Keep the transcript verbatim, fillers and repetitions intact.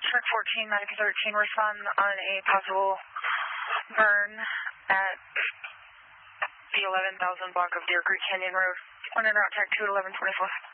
Shark fourteen, nine thirteen, respond on a possible burn at the eleven thousand block of Deer Creek Canyon Road. On en route, track two at eleven twenty-four.